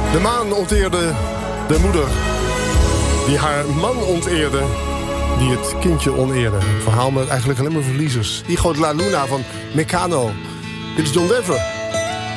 De maan onteerde de moeder die haar man onteerde, die het kindje oneerde. Een verhaal met eigenlijk alleen maar verliezers. Hijo de la Luna van Mecano. Dit is John Denver.